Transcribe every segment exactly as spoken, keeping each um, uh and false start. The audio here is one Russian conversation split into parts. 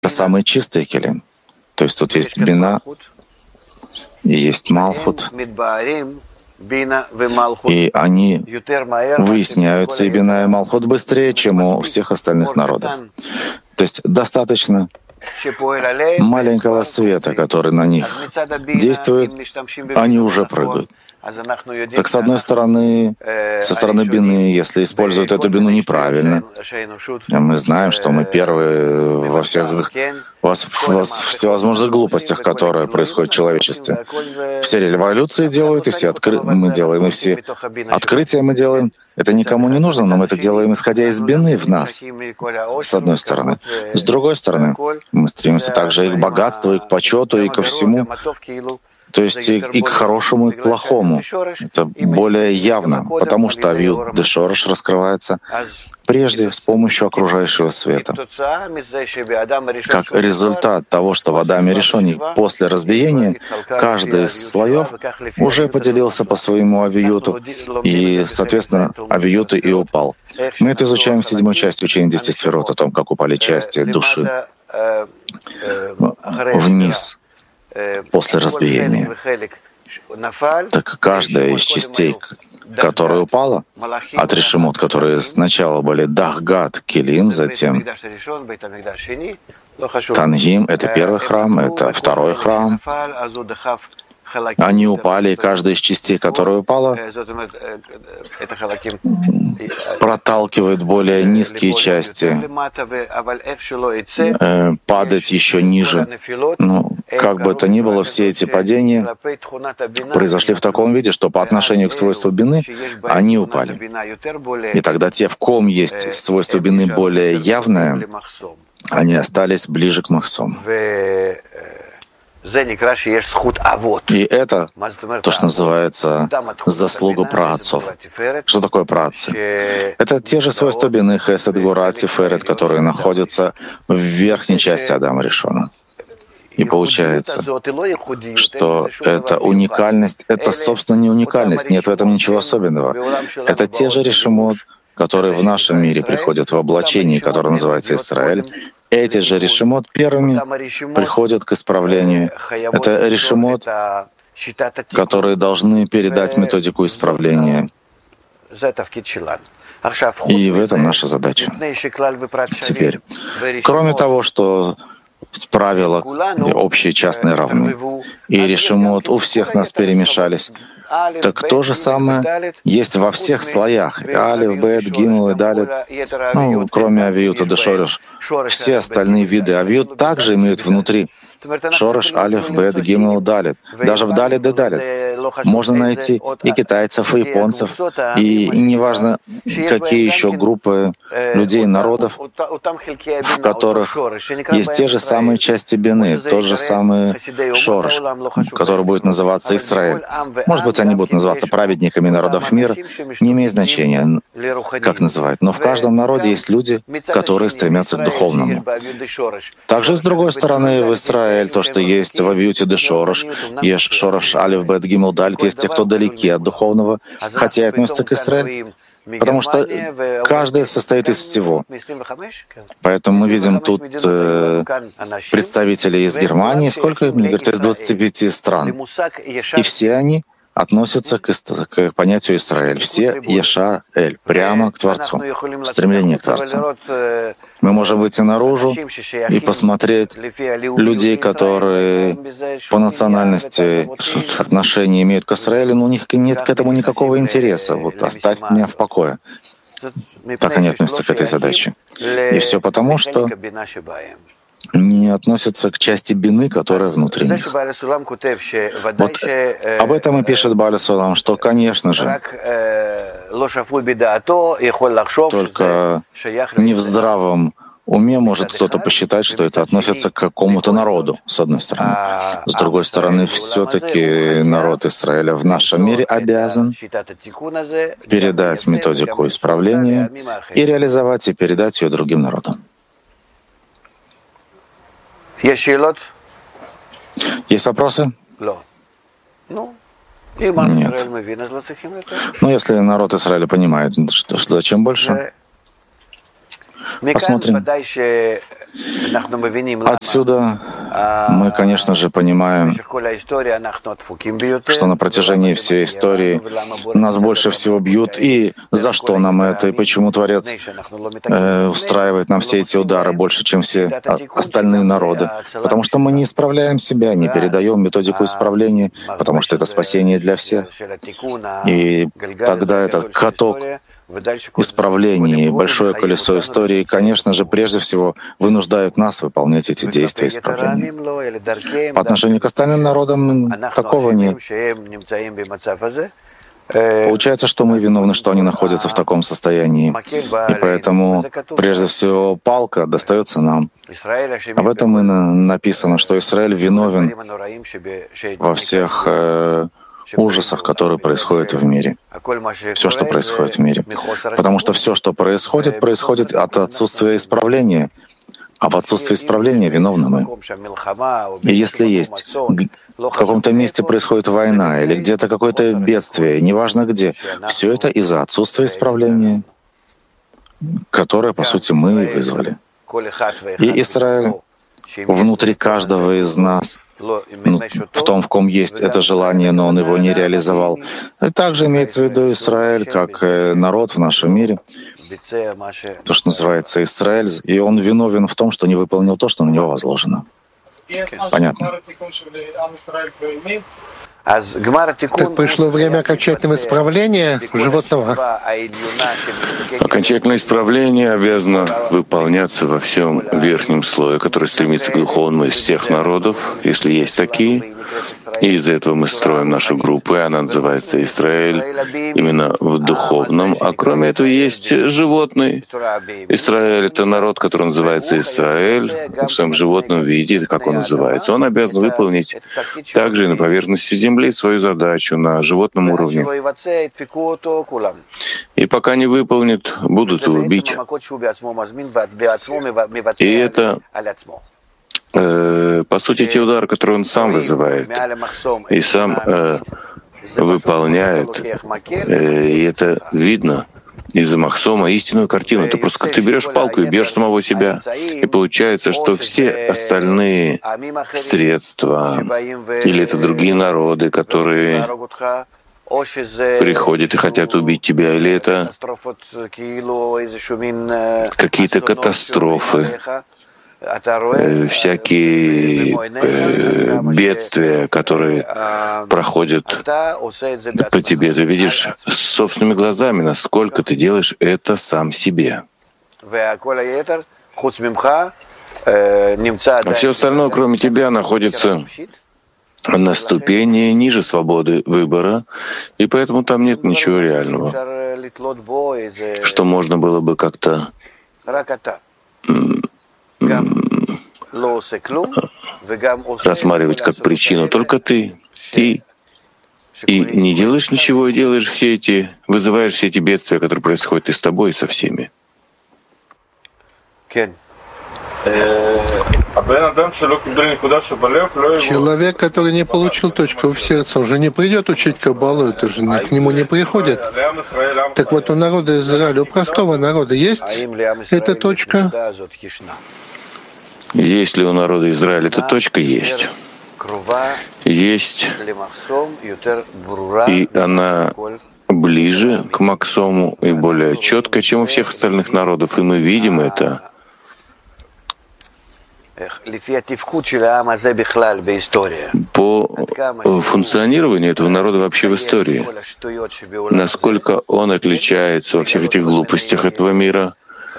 Это самые чистые келим. То есть тут есть бина и есть малхут. И они выясняются, и бина, и малхут быстрее, чем у всех остальных народов. То есть достаточно маленького света, который на них действует, они уже прыгают. Так с одной стороны, со стороны бины, если используют эту бину неправильно, мы знаем, что мы первые во всех во, во всевозможных глупостях, которые происходят в человечестве. Все революции делают, и все откры... мы делаем, и все открытия мы делаем. Это никому не нужно, но мы это делаем, исходя из бины в нас, с одной стороны. С другой стороны, мы стремимся также и к богатству, и к почету, и ко всему. То есть и, и к хорошему, и к плохому. Это более явно, потому что авиют дешорыш раскрывается прежде с помощью окружающего света. Как результат того, что в Адаме Ришоне после разбиения каждый из слоев уже поделился по своему авиюту, и, соответственно, авиют и упал. Мы это изучаем в седьмой части учения десяти сферот, о том, как упали части души вниз после разбиения. Так каждая из частей, которая упала, от решемот, которые сначала были Дахгат, Келим, затем Тангим — это первый храм, это второй храм. Они упали, и каждая из частей, которая упала, проталкивает более низкие части, э, падать еще ниже. Ну, как бы то ни было, все эти падения произошли в таком виде, что по отношению к свойству бины они упали. И тогда те, в ком есть свойство бины более явное, они остались ближе к махсому. И это то, что называется заслуга праотцов. Что такое праотцы? Это те же свойства бины, хесед, гура, тиферет, которые находятся в верхней части Адама Ришона. И получается, что эта уникальность, это, собственно, не уникальность, нет в этом ничего особенного. Это те же решемот, которые в нашем мире приходят в облачении, которое называется Исраэль. Эти же решемот первыми приходят к исправлению. Это решемот, которые должны передать методику исправления. И в этом наша задача. Теперь, кроме того, что правила общие, частные, равны, и решемот у всех нас перемешались, так то же самое есть во всех слоях. Алиф, Бет, Гимл и Далит. Ну, кроме авиюта дешориш. Все остальные виды авиют также имеют внутри шориш, алиф, бет, гимл, далит. Даже в далит и далит можно найти и китайцев, и японцев, и, и неважно, какие еще группы людей, народов, в которых есть те же самые части бины, тот же самый шориш, который будет называться Исраэль. Может быть, они будут называться праведниками народов мира, не имеет значения, как называть. Но в каждом народе есть люди, которые стремятся к духовному. Также, с другой стороны, в Израиле то, что есть в авиюте де шорош, еш шорош, алиф, бет, гимл, дальт, есть те, кто далеки от духовного, хотя и относятся к Израилю, потому что каждый состоит из всего. Поэтому мы видим тут э, представителей из Германии, сколько, мне говорят, из двадцати пяти стран. И все они относятся к, к понятию Израиль. Все Ешар-Эль, прямо к Творцу, стремление к Творцу. Мы можем выйти наружу и посмотреть людей, которые по национальности отношения имеют к Израилю, но у них нет к этому никакого интереса. Вот оставь меня в покое. Так они относятся к этой задаче. И все потому, что не относятся к части бины, которая внутри них. Вот об этом и пишет Бааль Сулам, что, конечно же, только не в здравом уме может кто-то посчитать, что это относится к какому-то народу, с одной стороны. С другой стороны, все-таки народ Израиля в нашем мире обязан передать методику исправления и реализовать и передать ее другим народам. Есть вопросы? Нет. Ну, если народ Израиля понимает, что, что зачем больше? Посмотрим. Отсюда мы, конечно же, понимаем, что на протяжении всей истории нас больше всего бьют, и за что нам это, и почему Творец э, устраивает нам все эти удары больше, чем все остальные народы. Потому что мы не исправляем себя, не передаем методику исправления, потому что это спасение для всех. И тогда этот каток исправления и большое колесо истории, конечно же, прежде всего вынуждают нас выполнять эти действия исправления. По отношению к остальным народам такого нет. Получается, что мы виновны, что они находятся в таком состоянии. И поэтому, прежде всего, палка достается нам. Об этом и написано, что Израиль виновен во всех э, ужасах, которые происходят в мире. Все, что происходит в мире. Потому что все, что происходит, происходит от отсутствия исправления. А в отсутствии исправления виновны мы. И если есть в каком-то месте происходит война или где-то какое-то бедствие, неважно где, все это из-за отсутствия исправления, которое, по сути, мы вызвали. И Израиль внутри каждого из нас, ну, в том, в ком есть это желание, но он его не реализовал. И также имеется в виду Израиль как народ в нашем мире, то, что называется Израиль, и он виновен в том, что не выполнил то, что на него возложено. Понятно. Так пришло время окончательного исправления животного. Окончательное исправление обязано выполняться во всем верхнем слое, который стремится к духовному из всех народов, если есть такие. И из-за этого мы строим нашу группу, и она называется Израиль, именно в духовном. А кроме этого есть животный. Израиль — это народ, который называется Израиль, в своем животном виде, как он называется. Он обязан выполнить также и на поверхности земли свою задачу на животном уровне. И пока не выполнит, будут его бить. И это Э, по сути, те удары, которые он сам вызывает и сам э, выполняет, э, и это видно из-за Махсома, истинную картину. Это просто как ты берешь палку и бьешь самого себя. И получается, что все остальные средства, или это другие народы, которые приходят и хотят убить тебя, или это какие-то катастрофы, всякие э, бедствия, которые проходят по тебе. Ты видишь собственными глазами, насколько ты делаешь это сам себе. А все остальное, кроме тебя, находится на ступени ниже свободы выбора, и поэтому там нет ничего реального, что можно было бы как-то рассматривать как причину. Только ты. Ты и не делаешь ничего, и делаешь все эти, вызываешь все эти бедствия, которые происходят и с тобой, и со всеми. Человек, который не получил точку в сердце, он же не придет учить Каббалу, это же к нему не приходит. Так вот, у народа Израиля, у простого народа есть эта точка? Есть ли у народа Израиля эта точка? Есть. Есть. И она ближе к Максому и более четко, чем у всех остальных народов. И мы видим это по функционированию этого народа вообще в истории. Насколько он отличается во всех этих глупостях этого мира,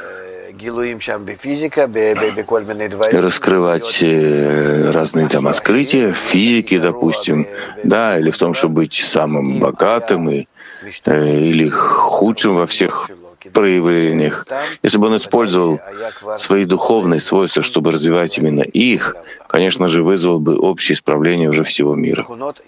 раскрывать разные там открытия в физике, допустим, да, или в том, чтобы быть самым богатым и, или худшим во всех проявлениях. Если бы он использовал свои духовные свойства, чтобы развивать именно их, конечно же, вызвал бы общее исправление уже всего мира.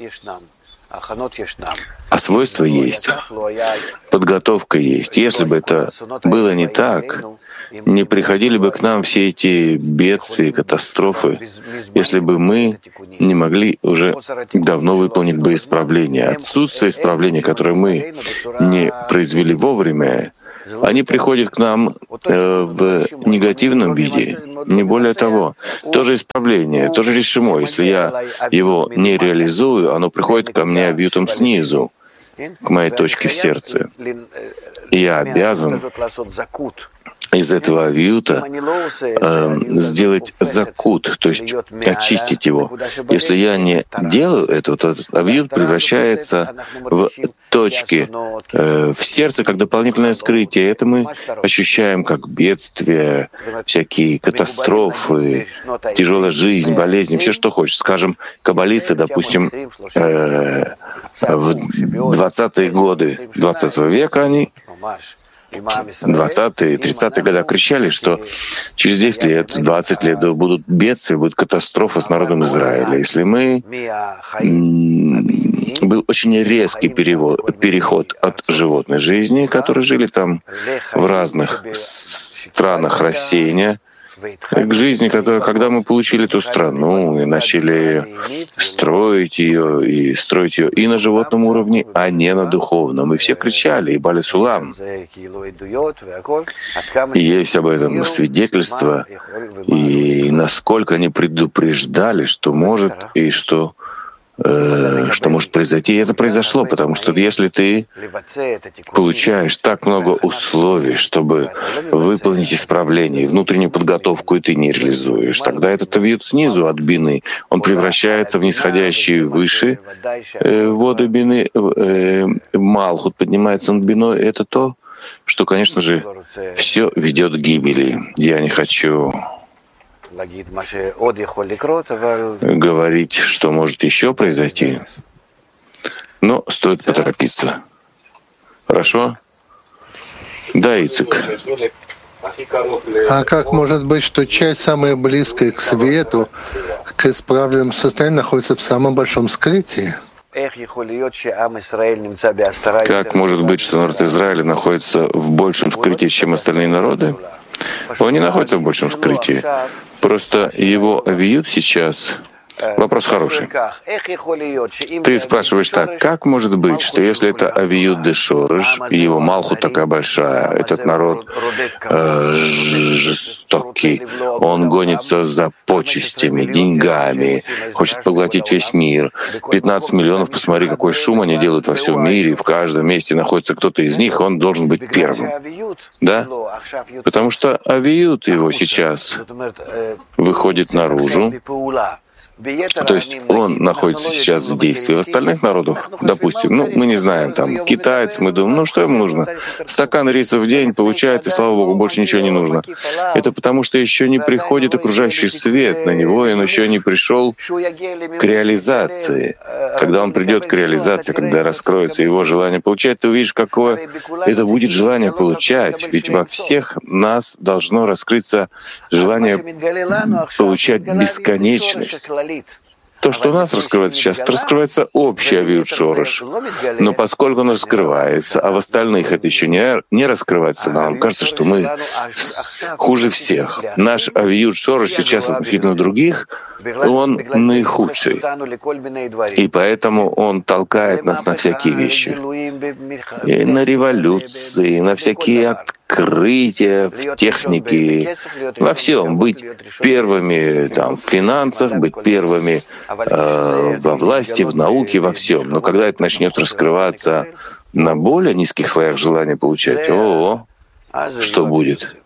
А свойства есть, подготовка есть. Если бы это было не так, не приходили бы к нам все эти бедствия, катастрофы, если бы мы не могли уже давно выполнить бы исправление. Отсутствие исправления, которое мы не произвели вовремя, они приходят к нам э, в негативном виде. Не более того, то же исправление, то же решимо. Если я его не реализую, оно приходит ко мне объютом снизу, к моей точке в сердце. И я обязан из этого авиюта э, сделать закут, то есть очистить его. Если я не делаю этого, то этот авиют превращается в точки э, в сердце, как дополнительное скрытие. Это мы ощущаем как бедствия, всякие катастрофы, тяжелая жизнь, болезни, все, что хочешь. Скажем, каббалисты, допустим, э, в двадцатые годы двадцатого века они двадцатые, тридцатые годы кричали, что через десять лет, двадцать лет будут бедствия, будет катастрофа с народом Израиля. Если мы... Был очень резкий перевод, переход от животной жизни, которые жили там в разных странах рассеяния, к жизни, которая, когда мы получили эту страну и начали строить ее, и строить ее и на животном уровне, а не на духовном. И все кричали, и Бали Сулам. И есть об этом свидетельство, и насколько они предупреждали, что может и что что может произойти. И это произошло, потому что если ты получаешь так много условий, чтобы выполнить исправление, внутреннюю подготовку, и ты не реализуешь, тогда этот авиют снизу от бины, он превращается в нисходящие выше э, воды бины, э, Малхут поднимается над биной. Это то, что, конечно же, все ведет к гибели. Я не хочу говорить, что может еще произойти, но стоит поторопиться. Хорошо? Да, Ицик. А как может быть, что часть самая близкая к свету, к исправленному состоянию, находится в самом большом скрытии? Как может быть, что народ Израиля находится в большем скрытии, чем остальные народы? Он не находится в большем скрытии. Просто его авиют сейчас... Вопрос хороший. Ты спрашиваешь так, как может быть, что если это авиют де шореш, и его малхут такая большая, этот народ э, жестокий, он гонится за почестями, деньгами, хочет поглотить весь мир. пятнадцать миллионов, посмотри, какой шум они делают во всем мире, в каждом месте находится кто-то из них, он должен быть первым. Да? Потому что авиют его сейчас выходит наружу. То есть он находится сейчас в действии. В остальных народах, допустим, ну, мы не знаем, там, китайцы, мы думаем, ну, что им нужно? Стакан риса в день получает, и, слава Богу, больше ничего не нужно. Это потому, что еще не приходит окружающий свет на него, и он еще не пришел к реализации. Когда он придет к реализации, когда раскроется его желание получать, ты увидишь, какое это будет желание получать. Ведь во всех нас должно раскрыться желание получать бесконечность. То, что у нас раскрывается сейчас, это раскрывается общий авиют шореш. Но поскольку он раскрывается, а в остальных это еще не, не раскрывается, нам кажется, что мы хуже всех. Наш авиют шореш сейчас относительно других, он наихудший. И поэтому он толкает нас на всякие вещи. И на революции, на всякие открытия в технике, во всем. Быть первыми там, в финансах, быть первыми э, во власти, в науке, во всем. Но когда это начнет раскрываться на более низких слоях желания получать, о, что будет?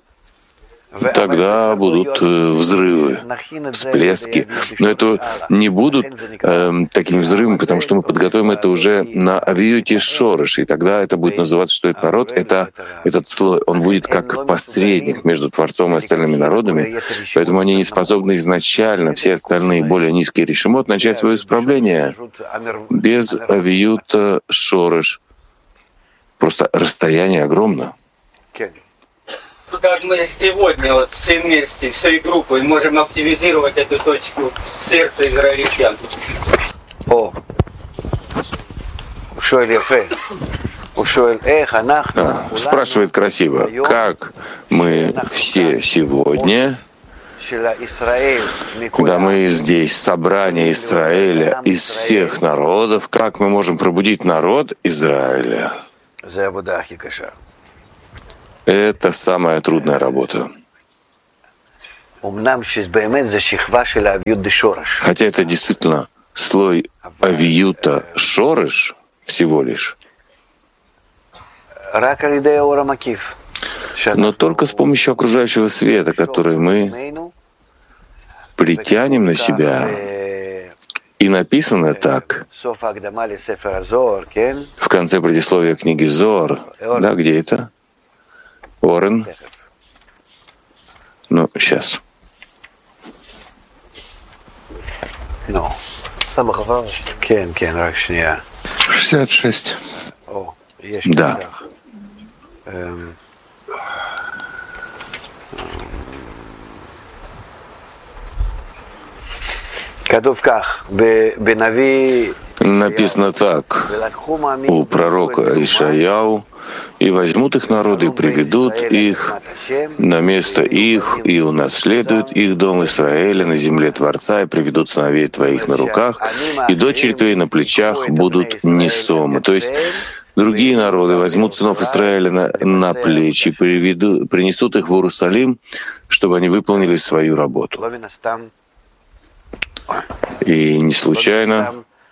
Тогда будут взрывы, всплески. Но это не будут э, такими взрывами, потому что мы подготовим это уже на авиюте шореш, и тогда это будет называться, что этот народ, это, этот слой, он будет как посредник между Творцом и остальными народами, поэтому они не способны изначально, все остальные более низкие решимот, начать свое исправление без авиюта шореш. Просто расстояние огромно. Как мы сегодня вот все вместе, всей группой можем активизировать эту точку в сердце израильтян. О, А, спрашивает красиво, как мы все сегодня, когда мы здесь, собрание Израиля из всех народов, как мы можем пробудить народ Израиля? Это самая трудная работа. Хотя это действительно слой авиюта шореш всего лишь, но только с помощью окружающего света, который мы притянем на себя. И написано так в конце предисловия книги Зоар. Да, где это? Орен. Ну, сейчас. шестьдесят шесть. Да. Написано так у пророка Ишаяу: «И возьмут их народы, и приведут их на место их, и унаследуют их дом Израиля на земле Творца, и приведут сыновей твоих на руках, и дочери твои на плечах будут несомы». То есть другие народы возьмут сынов Израиля на, на плечи, приведу, принесут их в Иерусалим, чтобы они выполнили свою работу. И не случайно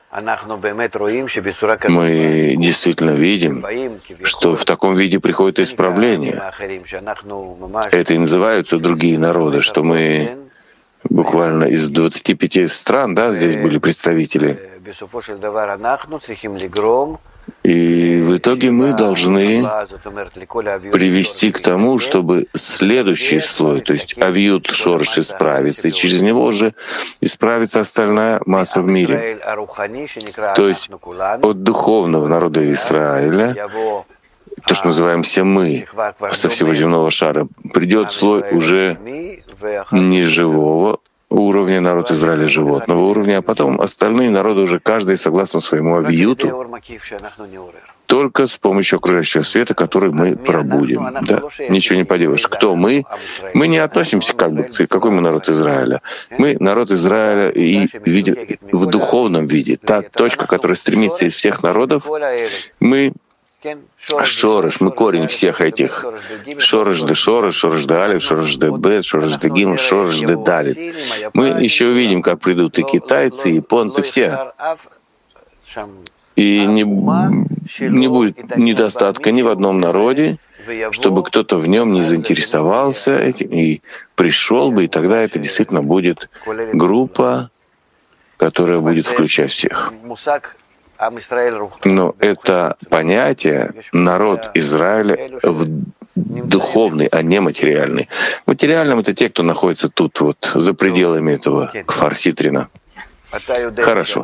мы действительно видим, что в таком виде приходит исправление. Это и называются другие народы, что мы буквально из двадцати пяти стран, да, здесь были представители. И в итоге мы должны привести к тому, чтобы следующий слой, то есть авиют шорш, исправится, и через него уже исправится остальная масса в мире. То есть от духовного народа Израиля, то, что называем все мы, со всего земного шара, придет слой уже не живого уровня, народ Израиля животного уровня, а потом остальные народы уже каждый согласно своему авиюту, только с помощью окружающего света, который мы пробудим. Да, ничего не поделаешь. Кто мы? Мы не относимся как бы к какой мы народ Израиля. Мы народ Израиля и видим в духовном виде. Та точка, которая стремится из всех народов, мы шореш, мы корень всех этих. Шореш де шореш, шореш де алиф, шореш де бет, шореш де гимл, шореш де далит. Мы еще увидим, как придут и китайцы, и японцы, все. И не, не будет недостатка ни в одном народе, чтобы кто-то в нем не заинтересовался этим и пришел бы, и тогда это действительно будет группа, которая будет включать всех. Но это понятие «народ Израиля» в духовный, а не материальный. Материальным — это те, кто находится тут, вот, за пределами этого Кфар-Ситрина. Хорошо.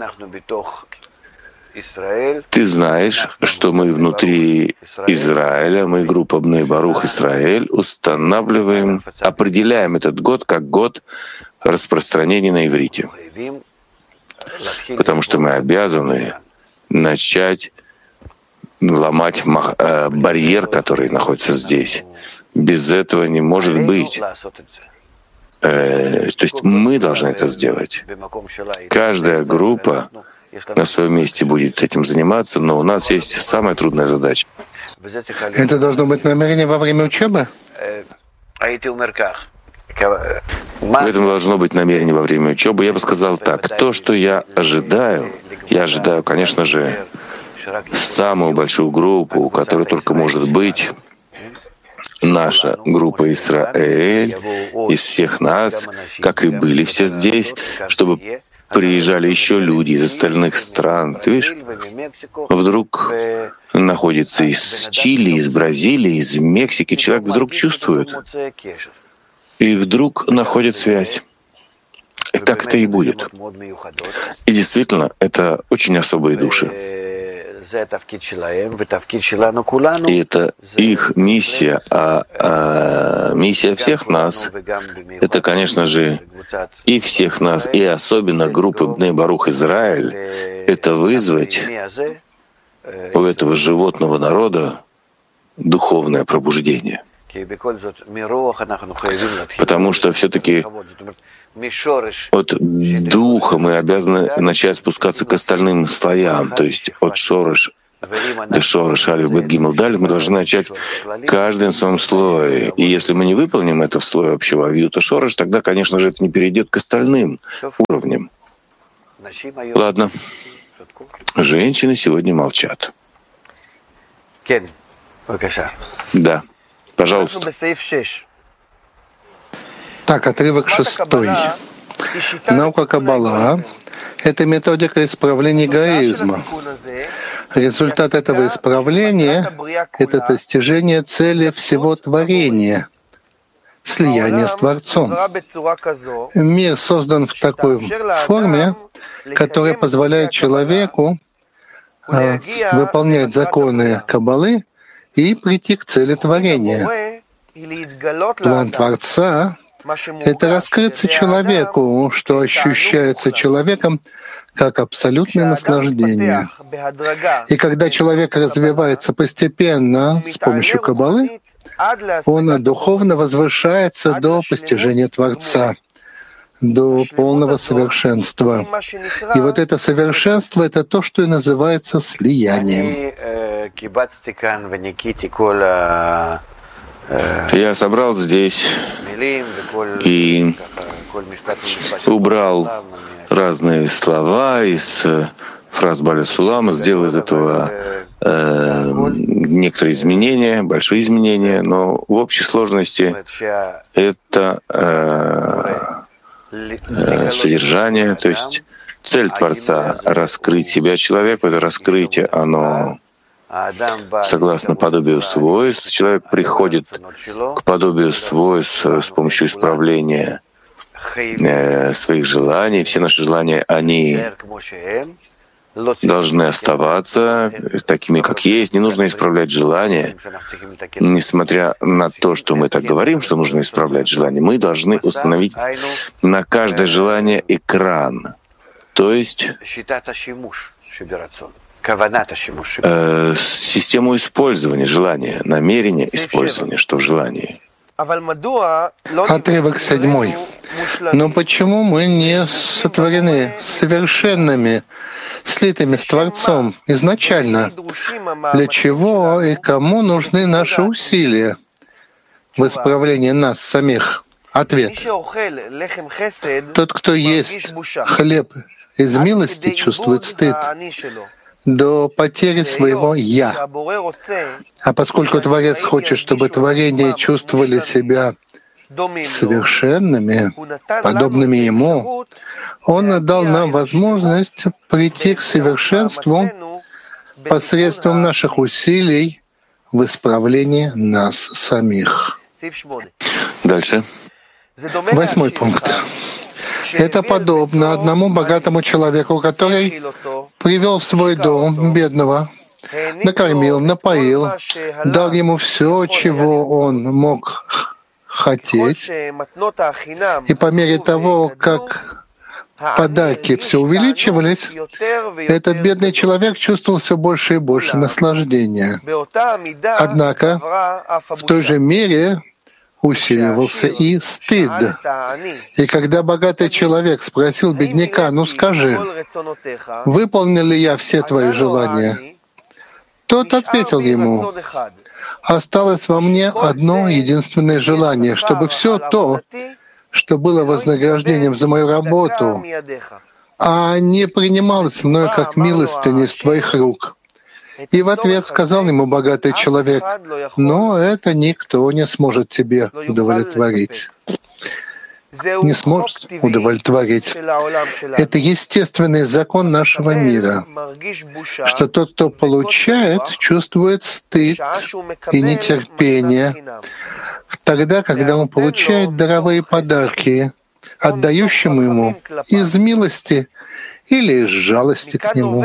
Ты знаешь, что мы внутри Израиля, мы, группа Бней Барух Исраэль, устанавливаем, определяем этот год как год распространения на иврите. Потому что мы обязаны начать ломать мах, э, барьер, который находится здесь. Без этого не может быть. Э, то есть мы должны это сделать. Каждая группа на своем месте будет этим заниматься, но у нас есть самая трудная задача. Это должно быть намерение во время учебы? В этом должно быть намерение во время учебы. Я бы сказал так. То, что я ожидаю, я ожидаю, конечно же, самую большую группу, которая только может быть, наша группа Израиль, из всех нас, как и были все здесь, чтобы приезжали еще люди из остальных стран. Ты видишь, вдруг находится из Чили, из Бразилии, из Мексики, человек вдруг чувствует, и вдруг находит связь. И так это и будет. И действительно, это очень особые души. И это их миссия, а, а миссия всех нас — это, конечно же, и всех нас, и особенно группы Бней Барух Израиль — это вызвать у этого животного народа духовное пробуждение. Потому что все-таки от духа мы обязаны начать спускаться к остальным слоям, то есть от шорыш до шорыш, алиф, бет, гимел, далит, мы должны начать каждый на своем слое. И если мы не выполним это в слое общего авиюта шорыш, тогда, конечно же, это не перейдет к остальным уровням. Ладно. Женщины сегодня молчат. Да. Пожалуйста. Так, отрывок шестой. Наука Каббала — это методика исправления эгоизма. Результат этого исправления — это достижение цели всего творения — слияние с Творцом. Мир создан в такой форме, которая позволяет человеку э, выполнять законы Каббалы и прийти к цели творения. План Творца — это раскрыться человеку, что ощущается человеком как абсолютное наслаждение. И когда человек развивается постепенно с помощью Каббалы, он духовно возвышается до постижения Творца, до полного совершенства. И вот это совершенство — это то, что и называется слиянием. Я собрал здесь и убрал разные слова из фраз Баля Сулама, сделал из этого э, некоторые изменения, большие изменения, но в общей сложности это э, э, содержание, то есть цель Творца — раскрыть себя человеку. Это раскрытие, оно согласно подобию свойств. Человек приходит к подобию свойств с помощью исправления э, своих желаний. Все наши желания, они должны оставаться такими, как есть. Не нужно исправлять желания. Несмотря на то, что мы так говорим, что нужно исправлять желания, мы должны установить на каждое желание экран, то есть э, систему использования желания, намерение использования, что в желании. Отрывок седьмой. Но почему мы не сотворены совершенными, слитыми с Творцом изначально? Для чего и кому нужны наши усилия в исправлении нас самих? Ответ. Тот, кто ест хлеб из милости, чувствует стыд до потери своего «я». А поскольку Творец хочет, чтобы творения чувствовали себя совершенными, подобными Ему, Он дал нам возможность прийти к совершенству посредством наших усилий в исправлении нас самих. Дальше. Восьмой пункт. Это подобно одному богатому человеку, который привел в свой дом бедного, накормил, напоил, дал ему все, чего он мог хотеть, и по мере того, как подарки все увеличивались, этот бедный человек чувствовал все больше и больше наслаждения. Однако в той же мере усиливался и стыд. И когда богатый человек спросил бедняка: «Ну скажи, выполнил ли я все твои желания?» Тот ответил ему: «Осталось во мне одно единственное желание, чтобы все то, что было вознаграждением за мою работу, а не принималось мною как милостыня из твоих рук». И в ответ сказал ему богатый человек: «Но это никто не сможет тебе удовлетворить». Не сможет удовлетворить. Это естественный закон нашего мира, что тот, кто получает, чувствует стыд и нетерпение тогда, когда он получает даровые подарки, отдающему ему из милости или из жалости к нему.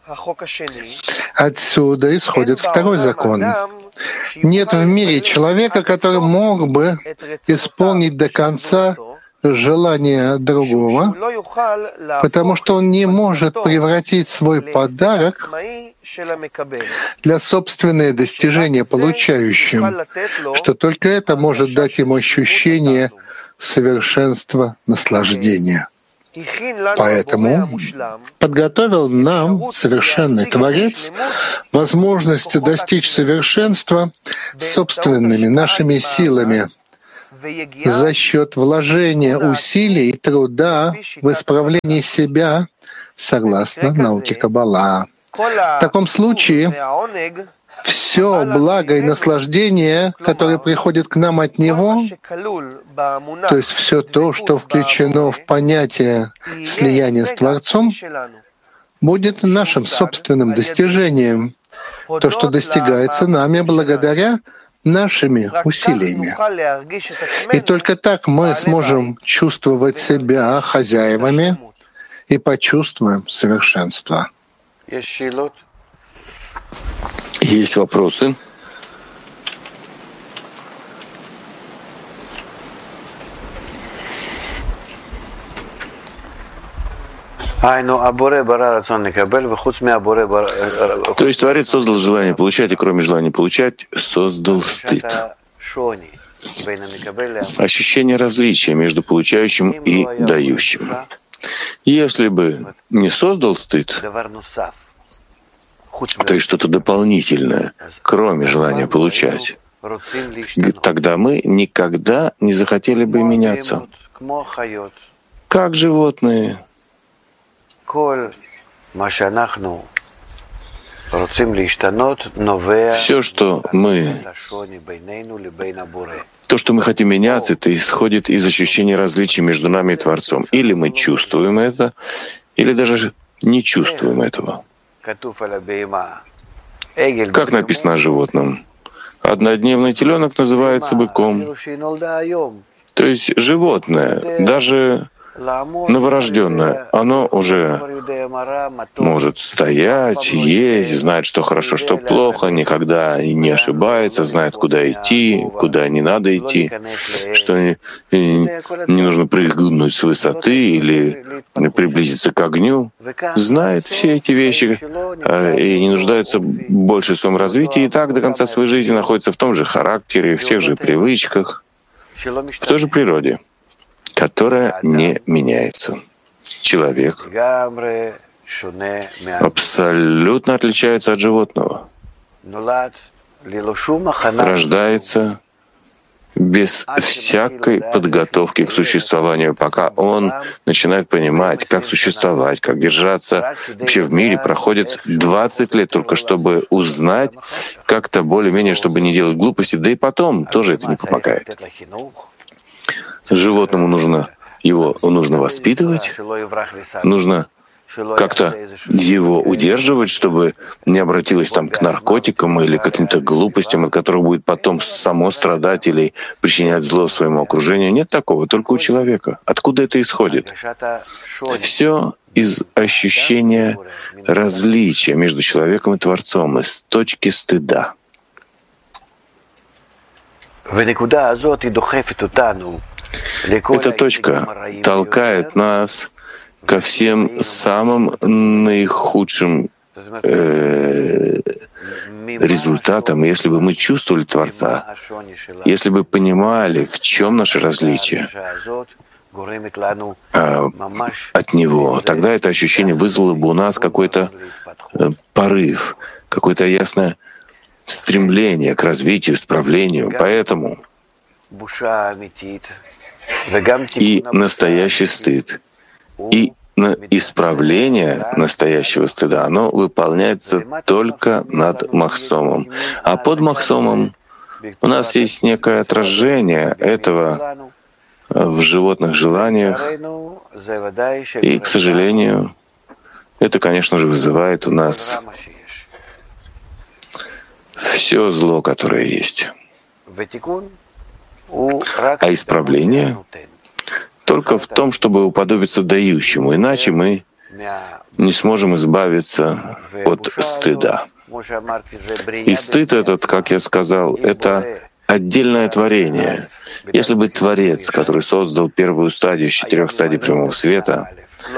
Отсюда исходит второй закон. Нет в мире человека, который мог бы исполнить до конца желание другого, потому что он не может превратить свой подарок для собственного достижения получающим, что только это может дать ему ощущение совершенства наслаждения. Поэтому подготовил нам совершенный Творец возможность достичь совершенства собственными нашими силами за счет вложения усилий и труда в исправлении себя согласно науке Каббала. В таком случае все благо и наслаждение, которое приходит к нам от Него, то есть все то, что включено в понятие слияния с Творцом, будет нашим собственным достижением, то, что достигается нами благодаря нашими усилиями. И только так мы сможем чувствовать себя хозяевами и почувствуем совершенство. Есть вопросы? То есть Творец создал желание получать, и кроме желания получать, создал стыд. Ощущение различия между получающим и дающим. Если бы не создал стыд, то есть что-то дополнительное, кроме желания получать, тогда мы никогда не захотели бы меняться. Как животные. Все, что мы, то, что мы хотим меняться, это исходит из ощущения различия между нами и Творцом. Или мы чувствуем это, или даже не чувствуем этого. Как написано о животном? Однодневный теленок называется быком. То есть животное, даже новорожденное, оно уже может стоять, есть, знает, что хорошо, что плохо, никогда не ошибается, знает, куда идти, куда не надо идти, что не, не нужно прыгнуть с высоты или приблизиться к огню. Знает все эти вещи и не нуждается больше в своем развитии, и так до конца своей жизни находится в том же характере, в тех же привычках, в той же природе, которая не меняется. Человек абсолютно отличается от животного. Рождается без всякой подготовки к существованию, пока он начинает понимать, как существовать, как держаться. Вообще в мире проходит двадцать лет только, чтобы узнать как-то более-менее, чтобы не делать глупости, да и потом тоже это не помогает. Животному нужно его нужно воспитывать, нужно как-то его удерживать, чтобы не обратилось там к наркотикам или к каким-то глупостям, от которых будет потом само страдать или причинять зло своему окружению. Нет такого, только у человека. Откуда это исходит? Все из ощущения различия между человеком и Творцом, из точки стыда. Эта точка толкает нас ко всем самым наихудшим э, результатам. Если бы мы чувствовали Творца, если бы понимали, в чем наше различие э, от Него, тогда это ощущение вызвало бы у нас какой-то э, порыв, какое-то ясное стремление к развитию, исправлению. Поэтому и настоящий стыд, и исправление настоящего стыда, оно выполняется только над Махсомом. А под Махсомом у нас есть некое отражение этого в животных желаниях, и, к сожалению, это, конечно же, вызывает у нас все зло, которое есть. А исправление только в том, чтобы уподобиться дающему, иначе мы не сможем избавиться от стыда. И стыд этот, как я сказал, это отдельное творение. Если бы Творец, который создал первую стадию из четырех стадий прямого света,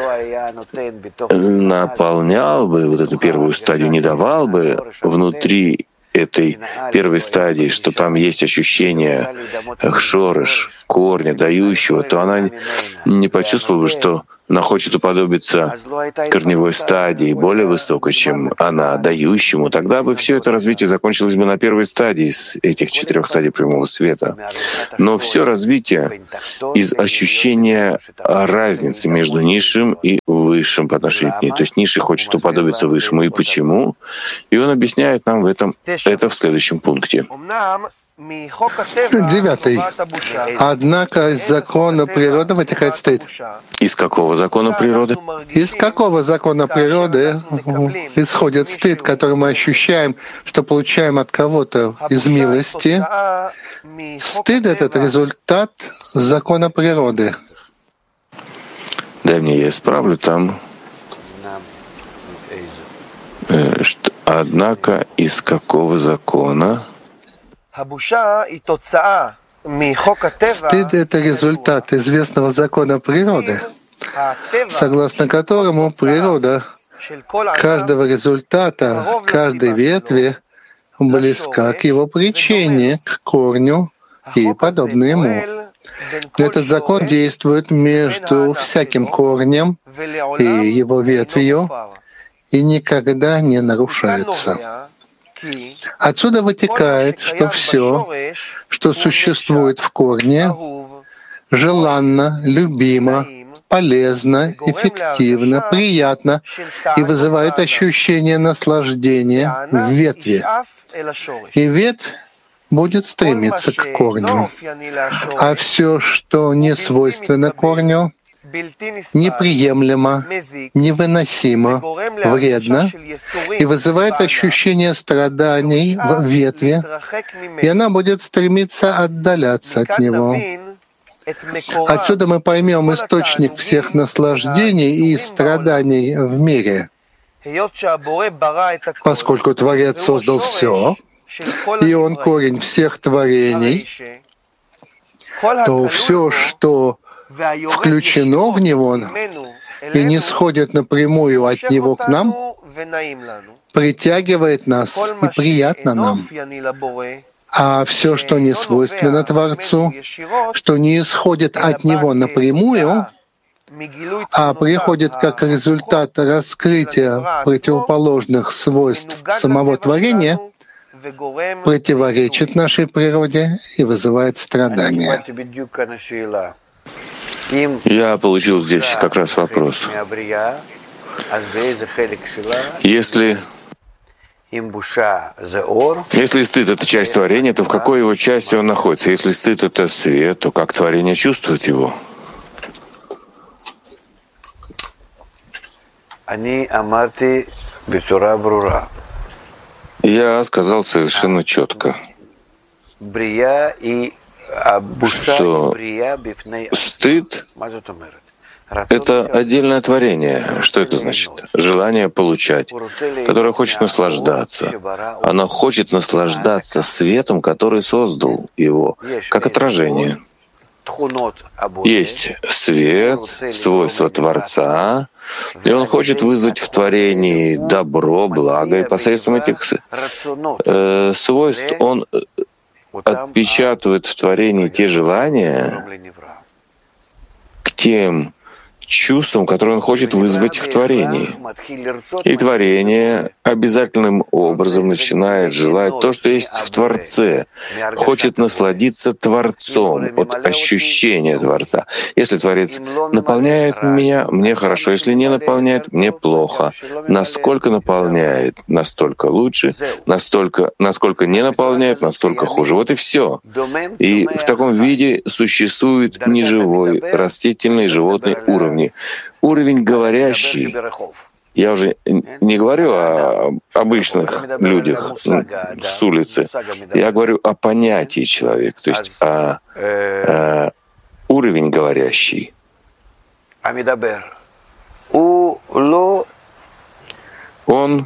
наполнял бы вот эту первую стадию, не давал бы внутри этой первой стадии, что там есть ощущение шорыш, корня, дающего, то она не почувствовала бы, что она хочет уподобиться корневой стадии, более высокой, чем она, дающему. Тогда бы все это развитие закончилось бы на первой стадии из этих четырех стадий прямого света. Но все развитие из ощущения разницы между низшим и высшим по отношению к ней. То есть низший хочет уподобиться высшему. И почему? И он объясняет нам в этом это в следующем пункте. Девятый. Однако из закона природы вытекает стыд. Из какого закона природы? Из какого закона природы исходит стыд, который мы ощущаем, что получаем от кого-то из милости? Стыд — этот результат закона природы. Дай мне, я исправлю там. Э, что, однако из какого закона? Стыд — это результат известного закона природы, согласно которому природа каждого результата, каждой ветви близка к его причине, к корню и подобно ему. Этот закон действует между всяким корнем и его ветвью и никогда не нарушается. Отсюда вытекает, что все, что существует в корне, желанно, любимо, полезно, эффективно, приятно и вызывает ощущение наслаждения в ветви. И ветвь будет стремиться к корню. А все, что не свойственно корню, неприемлемо, невыносимо, вредно и вызывает ощущение страданий в ветви, и она будет стремиться отдаляться от него. Отсюда мы поймем источник всех наслаждений и страданий в мире. Поскольку Творец создал все, и Он корень всех творений, то все, что включено в Него и не сходит напрямую от Него к нам, притягивает нас и приятно нам. А все, что не свойственно Творцу, что не исходит от Него напрямую, а приходит как результат раскрытия противоположных свойств самого творения, противоречит нашей природе и вызывает страдания. Я получил здесь как раз вопрос. Если, если стыд — это часть творения, то в какой его части он находится? Если стыд — это свет, то как творение чувствует его? Я сказал совершенно четко, что стыд — это отдельное творение. Что это значит? Желание получать, которое хочет наслаждаться. Оно хочет наслаждаться светом, который создал его, как отражение. Есть свет, свойства Творца, и он хочет вызвать в творении добро, благо, и посредством этих э, свойств он отпечатывает в творении те желания к тем чувствам, которые он хочет вызвать в творении. И творение обязательным образом начинает желать то, что есть в Творце, хочет насладиться Творцом, от ощущения Творца. Если Творец наполняет меня, мне хорошо, если не наполняет, мне плохо. Насколько наполняет, настолько лучше, настолько, насколько не наполняет, настолько хуже. Вот и все. И в таком виде существует неживой, растительный, животный уровень. Уровень говорящий. Я уже не говорю о обычных людях с улицы. Я говорю о понятии человека, то есть о, о уровень говорящий. он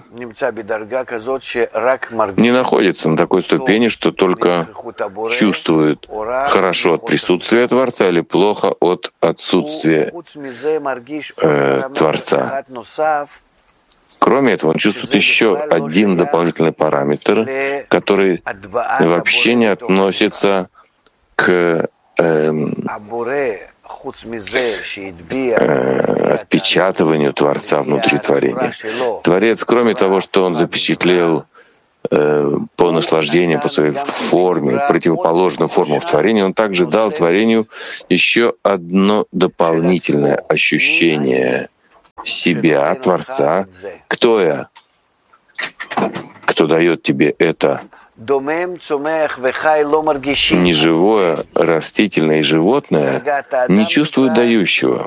не находится на такой ступени, что только чувствует хорошо от присутствия Творца или плохо от отсутствия э, Творца. Кроме этого, он чувствует еще один дополнительный параметр, который вообще не относится к э, э, отпечатыванию Творца внутри творения. Творец, кроме того, что он запечатлел э, по наслаждению, по своей форме, противоположную форму в творении, он также дал творению еще одно дополнительное ощущение себя, Творца. Кто я? Кто дает тебе это неживое, растительное и животное, не чувствуют дающего.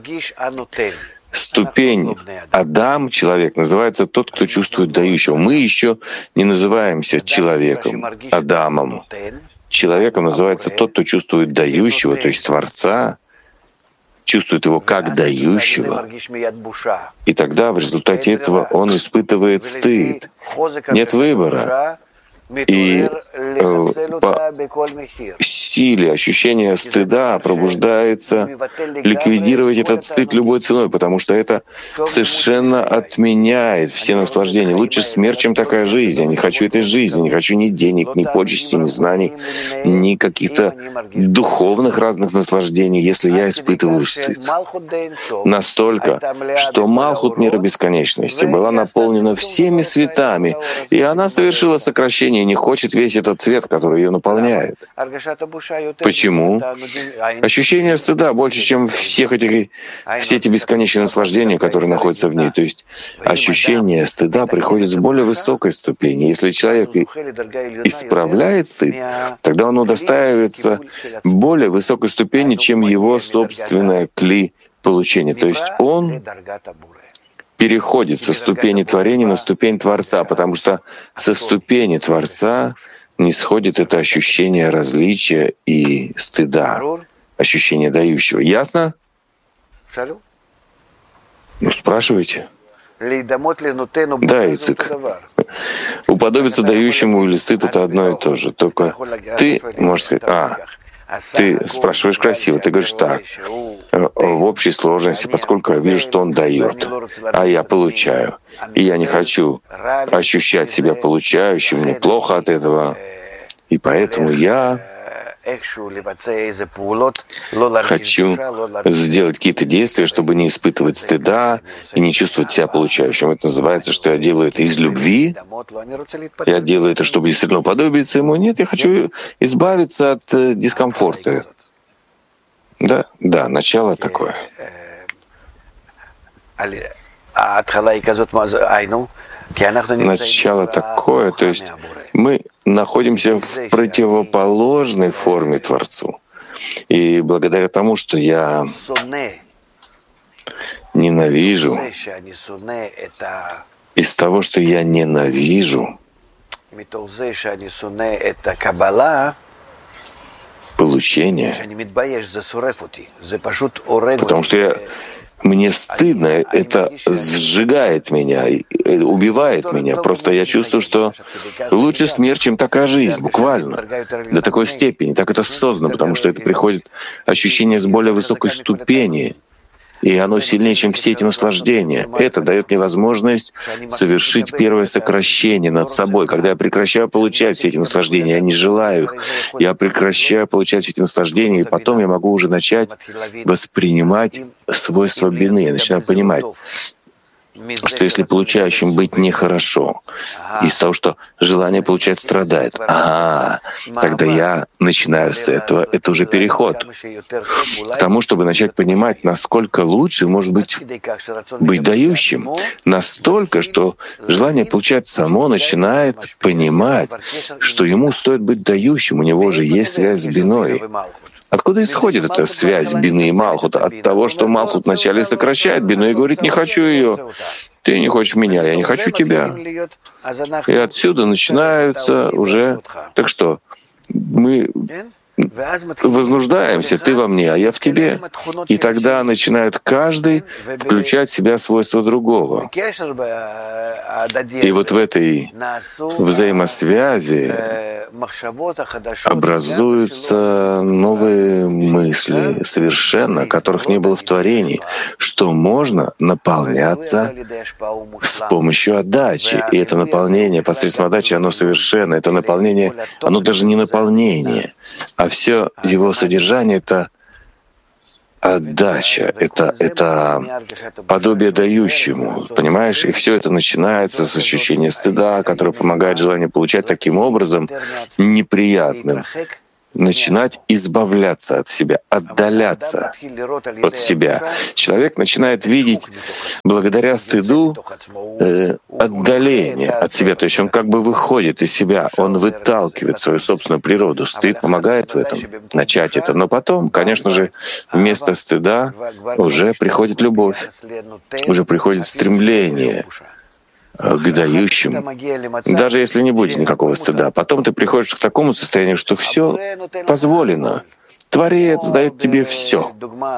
Ступень Адам, человек, называется тот, кто чувствует дающего. Мы еще не называемся человеком, Адамом. Человеком называется тот, кто чувствует дающего, то есть Творца, чувствует его как дающего, и тогда в результате этого он испытывает стыд. Нет выбора. И э, по силе ощущения стыда пробуждается ликвидировать этот стыд любой ценой, потому что это совершенно отменяет все наслаждения. Лучше смерть, чем такая жизнь. Я не хочу этой жизни, не хочу ни денег, ни почестей, ни знаний, ни каких-то духовных разных наслаждений, если я испытываю стыд. Настолько, что Малхут мира бесконечности была наполнена всеми светами, и она совершила сокращение, не хочет весь этот цвет, который ее наполняет. Почему? Ощущение стыда больше, чем всех этих, все эти бесконечные наслаждения, которые находятся в ней. То есть ощущение стыда приходит с более высокой ступени. Если человек исправляет стыд, тогда он удостаивается более высокой ступени, чем его собственное кли получения. То есть он переходит со ступени творения на ступень Творца, потому что со ступени Творца не сходит это ощущение различия и стыда, ощущение дающего. Ясно? Ну, спрашивайте. Да, Ицик. Уподобиться дающему или стыд — это одно и то же. Только ты можешь сказать, а, ты спрашиваешь красиво, ты говоришь так, в общей сложности, поскольку я вижу, что он дает, а я получаю, и я не хочу ощущать себя получающим, мне плохо от этого, и поэтому я хочу сделать какие-то действия, чтобы не испытывать стыда и не чувствовать себя получающим. Это называется, что я делаю это из любви. Я делаю это, чтобы действительно уподобиться ему. Нет, я хочу избавиться от дискомфорта. Да, да, начало такое. Начало такое, то есть мы находимся в противоположной форме Творцу. И благодаря тому, что я ненавижу, из того, что я ненавижу, получение, потому что я мне стыдно, это сжигает меня, убивает меня. Просто я чувствую, что лучше смерть, чем такая жизнь, буквально. До такой степени. Так это создано, потому что это приходит ощущение с более высокой ступени. И оно сильнее, чем все эти наслаждения. Это дает мне возможность совершить первое сокращение над собой. Когда я прекращаю получать все эти наслаждения, я не желаю их, я прекращаю получать все эти наслаждения, и потом я могу уже начать воспринимать свойства бины. Я начинаю понимать, что если получающим быть нехорошо, из того, что желание получать страдает, ага, тогда я начинаю с этого, это уже переход к тому, чтобы начать понимать, насколько лучше может быть быть дающим, настолько, что желание получать само начинает понимать, что ему стоит быть дающим, у него же есть связь с биной. Откуда исходит эта связь бины и Малхута? От того, что Малхут вначале сокращает бину и говорит: «Не хочу ее, ты не хочешь меня, я не хочу тебя». И отсюда начинаются уже... Так что мы вознуждаемся, ты во мне, а я в тебе. И тогда начинают каждый включать в себя свойства другого. И вот в этой взаимосвязи образуются новые мысли, совершенно, которых не было в творении, что можно наполняться с помощью отдачи. И это наполнение посредством отдачи, оно совершенно, это наполнение, оно даже не наполнение, а все его содержание — это отдача, это, это подобие дающему, понимаешь? И все это начинается с ощущения стыда, которое помогает желанию получать таким образом неприятным, начинать избавляться от себя, отдаляться от себя. Человек начинает видеть благодаря стыду э, отдаление от себя, то есть он как бы выходит из себя, он выталкивает свою собственную природу. Стыд помогает в этом, начать это. Но потом, конечно же, вместо стыда уже приходит любовь, уже приходит стремление к дающему, даже если не будет никакого стыда. Потом ты приходишь к такому состоянию, что все позволено. Творец дает тебе все.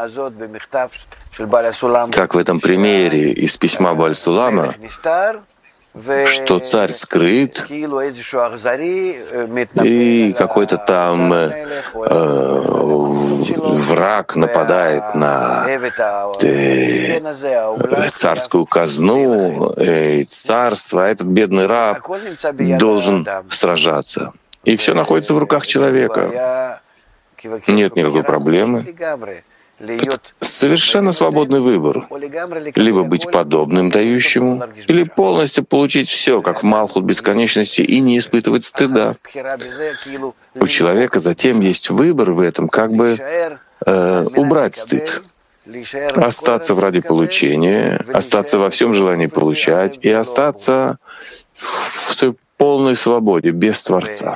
Как в этом примере из письма Бааль-Сулама, что царь скрыт, и какой-то там э, враг нападает на э, царскую казну, э, царство, а этот бедный раб должен сражаться. И все находится в руках человека. Нет никакой проблемы. Это совершенно свободный выбор. Либо быть подобным дающему, или полностью получить все, как в Малхут бесконечности, и не испытывать стыда. У человека затем есть выбор в этом, как бы э, убрать стыд, остаться в ради получения, остаться во всем желании получать и остаться в своей полной свободе, без Творца.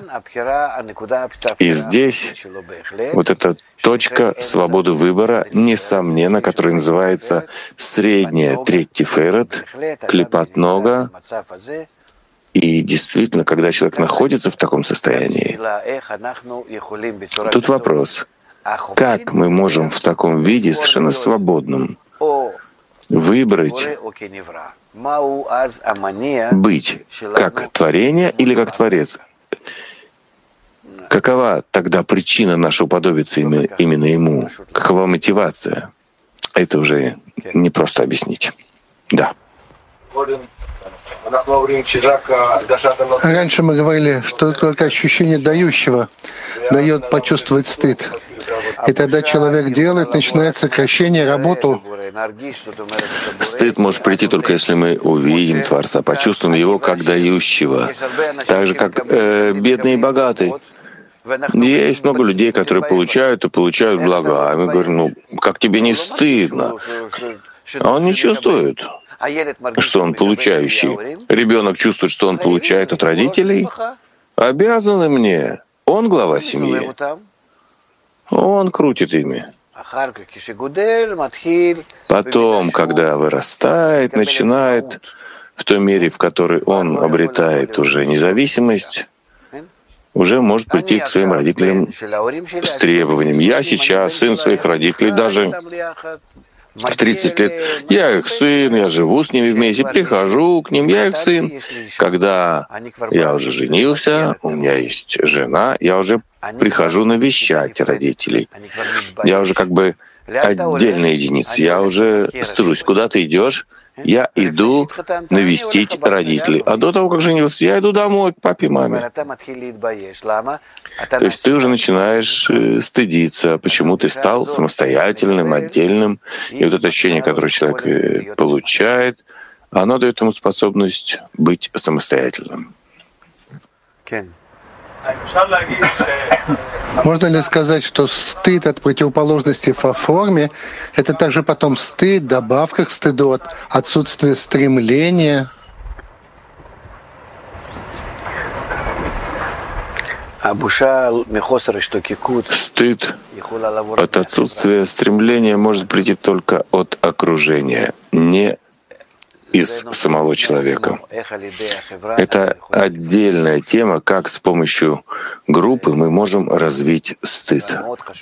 И здесь вот эта точка свободы выбора, несомненно, которая называется средняя треть Тиферет, клипат нога. И действительно, когда человек находится в таком состоянии, тут вопрос, как мы можем в таком виде, совершенно свободном, выбрать быть как творение или как Творец? Какова тогда причина нашего уподобиться именно Ему? Какова мотивация? Это уже не просто объяснить. Да. Раньше мы говорили, что только ощущение дающего дает почувствовать стыд. И тогда человек делает, начинает сокращение, работу. Стыд может прийти только если мы увидим Творца, почувствуем Его как дающего. Так же, как э, бедные и богатые. Есть много людей, которые получают и получают блага. А мы говорим, ну, как тебе не стыдно? А он не чувствует, что он получающий. Ребенок чувствует, что он получает от родителей. Обязаны мне. Он глава семьи. Он крутит ими. Потом, когда вырастает, начинает в той мере, в которой он обретает уже независимость, уже может прийти к своим родителям с требованием. Я сейчас сын своих родителей, даже в тридцать лет. Я их сын, я живу с ними вместе, прихожу к ним, я их сын. Когда я уже женился, у меня есть жена, я уже прихожу навещать родителей. Я уже как бы отдельная единица. Я уже стыжусь. Куда ты идешь? Я иду навестить родителей. А до того, как женился, я иду домой к папе и маме. То есть ты уже начинаешь стыдиться, почему ты стал самостоятельным, отдельным. И вот это ощущение, которое человек получает, оно дает ему способность быть самостоятельным. Можно ли сказать, что стыд от противоположности по форме — это также потом стыд, добавка к стыду от отсутствия стремления? Стыд от отсутствия стремления может прийти только от окружения, не из самого человека. Это отдельная тема, как с помощью группы мы можем развить стыд.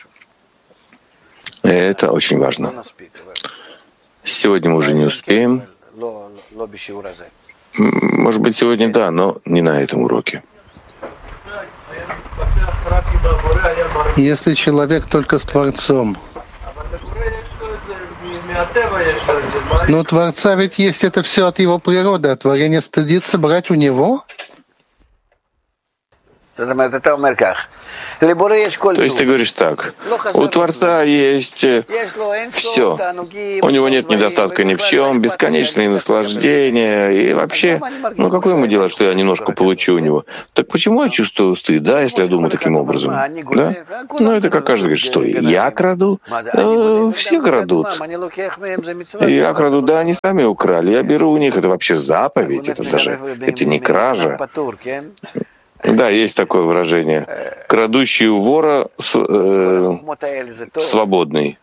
И это очень важно. Сегодня мы уже не успеем. Может быть, сегодня да, но не на этом уроке. Если человек только с Творцом, но Творца ведь есть, это все от его природы, а творение стыдится брать у него? То есть ты говоришь так, у Творца есть все, у него нет недостатка ни в чем, бесконечные наслаждения, и вообще, ну какое ему дело, что я немножко получу у него? Так почему я чувствую стыд, да, если я думаю таким образом? Да? Ну это как каждый говорит, что я краду? Э, все крадут. Я краду, да, они сами украли, я беру у них, это вообще заповедь, это даже, это не кража. Да, есть такое выражение. Крадущий у вора э, свободный,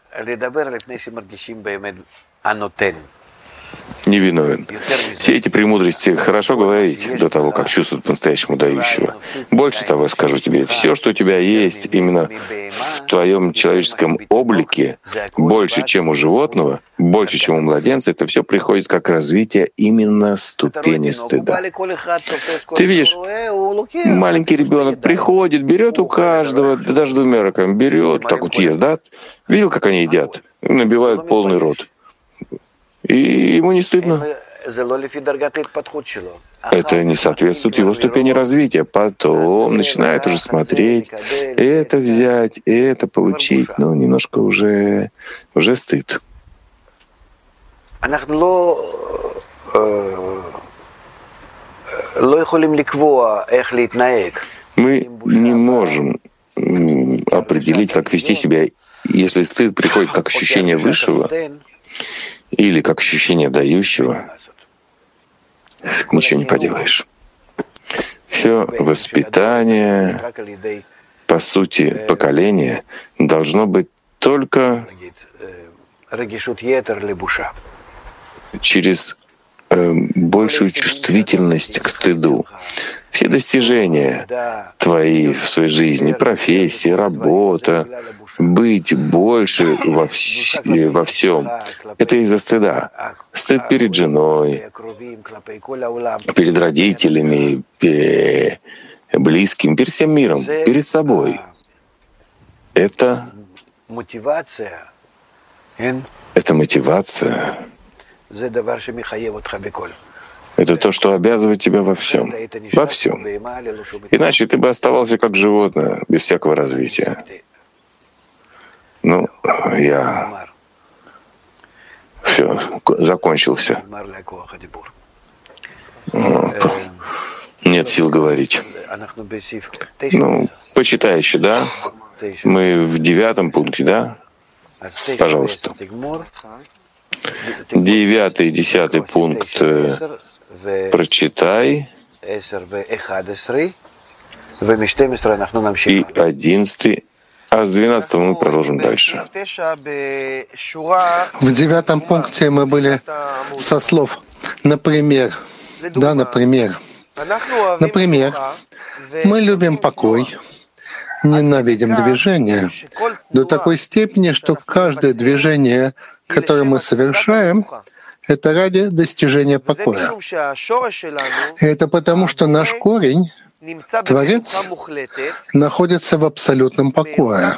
невиновен. Все эти премудрости хорошо говорить до того, как чувствуют по-настоящему дающего. Больше того, я скажу тебе, все, что у тебя есть именно в твоем человеческом облике, больше, чем у животного, больше, чем у младенца, это все приходит как развитие именно ступени стыда. Ты видишь, маленький ребенок приходит, берет у каждого, даже двумя руками берет, так вот ест, да? Видел, как они едят? Набивают полный рот. И ему не стыдно. Это не соответствует его ступени развития. Потом начинает уже смотреть, это взять, это получить. Ну, немножко уже, уже стыд. Мы не можем определить, как вести себя, если стыд приходит как ощущение высшего, или как ощущение дающего, ничего не поделаешь. Все воспитание, по сути, поколение должно быть только через э, большую чувствительность к стыду. Все достижения твои в своей жизни, профессия, работа, быть больше во, вс- во всем, это из-за стыда. Стыд перед женой, перед родителями, перед близким, перед всем миром, перед собой. Это, это мотивация. Это то, что обязывает тебя во всем. Во всем. Иначе ты бы оставался как животное, без всякого развития. Ну, я... Все, закончился. Нет сил говорить. Ну, почитай еще, да? Мы в девятом пункте, да? Пожалуйста. Девятый и десятый пункт прочитай. И одиннадцатый. А с двенадцатого мы продолжим дальше. В девятом пункте мы были со слов «например». Да, например. Например, мы любим покой, ненавидим движение до такой степени, что каждое движение, которое мы совершаем, это ради достижения покоя. И это потому, что наш корень, Творец, находится в абсолютном покое.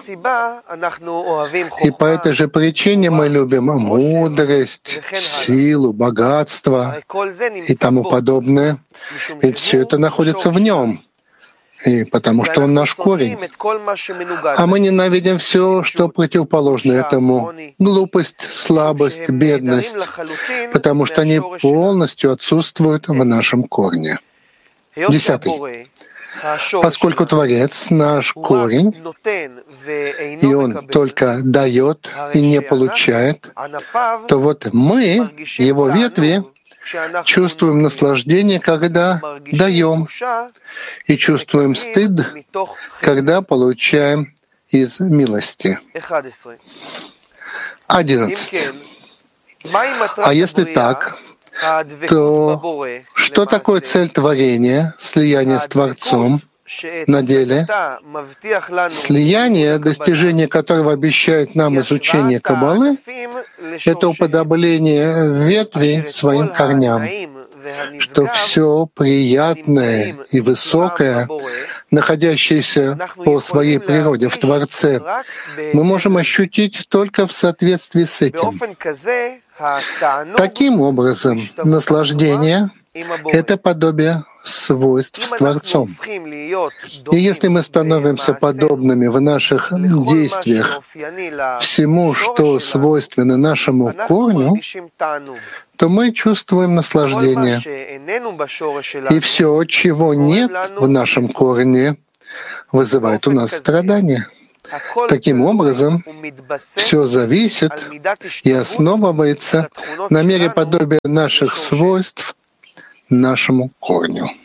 И по этой же причине мы любим мудрость, силу, богатство и тому подобное. И все это находится в нем. И потому что он наш корень. А мы ненавидим все, что противоположно этому. Глупость, слабость, бедность, потому что они полностью отсутствуют в нашем корне. Десятый. Поскольку Творец — наш корень, и Он только дает и не получает, то вот мы, Его ветви, чувствуем наслаждение, когда даем, и чувствуем стыд, когда получаем из милости. Одиннадцать. А если так, то что такое цель творения, слияние с Творцом? На деле слияние, достижение которого обещает нам изучение Каббалы, это уподобление ветви своим корням, что все приятное и высокое, находящееся по своей природе в Творце, мы можем ощутить только в соответствии с этим. Таким образом, наслаждение — это подобие свойств с Творцом. И если мы становимся подобными в наших действиях всему, что свойственно нашему корню, то мы чувствуем наслаждение. И все, чего нет в нашем корне, вызывает у нас страдания. Таким образом, все зависит и основывается на мере подобия наших свойств нашему корню.